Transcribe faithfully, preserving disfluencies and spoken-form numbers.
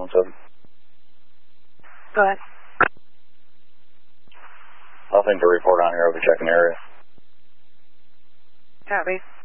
one seven. Go ahead. Nothing to report on here. I'll be checking the area. Copy.